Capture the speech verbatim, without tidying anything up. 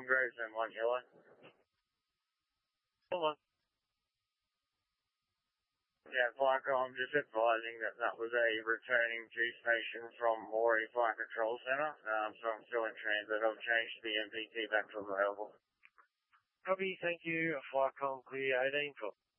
Gravesend, one kilo. Hold on. Yeah, Flyco, I'm just advising that that was a returning G-station from Moree Flight Control Center, um, so I'm still in transit. I've changed the M P T back to available. Copy, thank you. Flycom clear eighteen foot.